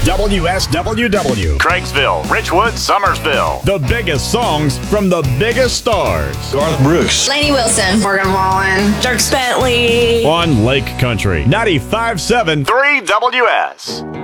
WSWW. Craigsville, Richwood, Summersville. The biggest songs from the biggest stars. Garth Brooks. Lainey Wilson. Morgan Wallen. Dierks Bentley. On Lake Country. 95.7 3WS.